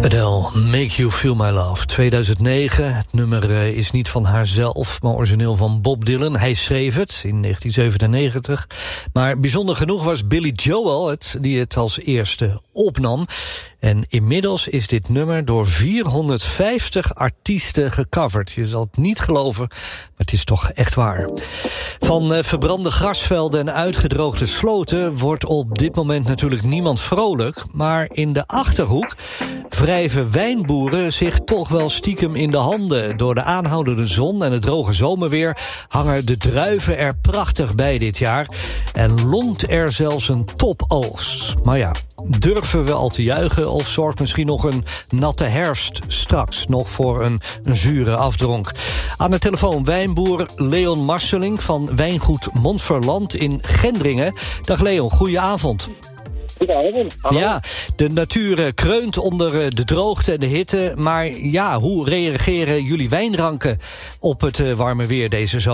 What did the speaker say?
Adele, Make You Feel My Love, 2009. Het nummer is niet van haarzelf, maar origineel van Bob Dylan. Hij schreef het in 1997. Maar bijzonder genoeg was Billy Joel die het als eerste opnam. En inmiddels is dit nummer door 450 artiesten gecoverd. Je zal het niet geloven, maar het is toch echt waar. Van verbrande grasvelden en uitgedroogde sloten wordt op dit moment natuurlijk niemand vrolijk. Maar in de Achterhoek wrijven wijnboeren zich toch wel stiekem in de handen. Door de aanhoudende zon en het droge zomerweer hangen de druiven er prachtig bij dit jaar. En longt er zelfs een topoogst. Maar ja, durven we al te juichen of zorgt misschien nog een natte herfst straks nog voor een zure afdronk? Aan de telefoon wijnboer Leon Marseling van Wijngoed Montferland in Gendringen. Dag Leon, goeie avond. Hallo. Ja, de natuur kreunt onder de droogte en de hitte. Maar ja, hoe reageren jullie wijnranken op het warme weer deze zomer?